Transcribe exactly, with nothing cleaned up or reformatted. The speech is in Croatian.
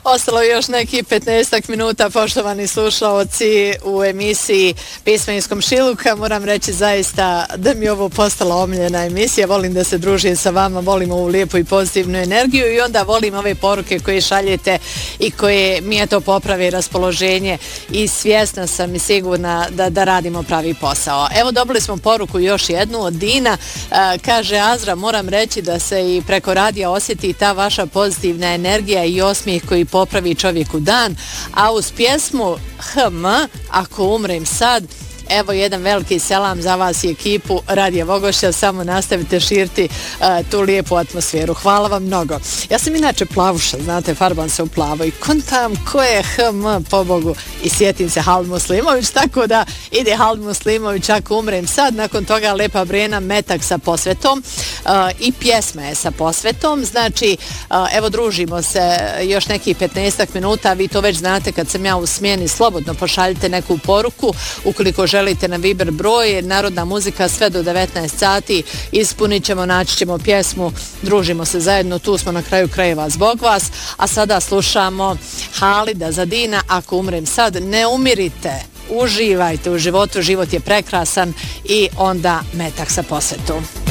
Ostalo je još neki petnaestak minuta, poštovani slušaoci, u emisiji Pisma iz komšiluka. Moram reći zaista da mi je ovo postala omiljena emisija. Volim da se družim sa vama, volim ovu lijepu i pozitivnu energiju i onda volim ove poruke koje šaljete i koje mi je to popravi raspoloženje i svjesna sam i sigurna da, da radimo pravi posao. Evo, dobili smo poruku još jednu od Dina. E, kaže Azra, moram reći da se i preko radija osjeti ta vaša pozitivna energija i osmijeh koji popravi čovjeku dan, a uz pjesmu Hm, ako umrem sad, evo jedan veliki selam za vas i ekipu Radija Vogošća, samo nastavite širiti uh, tu lijepu atmosferu. Hvala vam mnogo. Ja sam inače plavuša, znate, farbam se u plavo i kontam ko je hm, pobogu, i sjetim se Halid Muslimović, tako da ide Halid Muslimović ako umrem sad, nakon toga Lepa Brena, Metak sa posvetom uh, i pjesma je sa posvetom, znači uh, evo družimo se još nekih petnaestak minuta, vi to već znate, kad sam ja u smjeni, slobodno pošaljite neku poruku, ukoliko želite na Viber broj, narodna muzika sve do devetnaest sati, ispunit ćemo, naći ćemo pjesmu, družimo se zajedno, tu smo na kraju krajeva zbog vas, a sada slušamo Halida za Dina, ako umrem sad, ne umirite, uživajte u životu, život je prekrasan, i onda Metak sa posvetom.